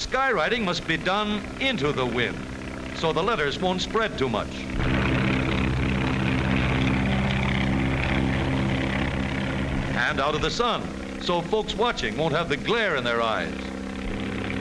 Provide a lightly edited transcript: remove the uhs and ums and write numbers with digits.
skywriting must be done into the wind, so the letters won't spread too much. And out of the sun, so folks watching won't have the glare in their eyes.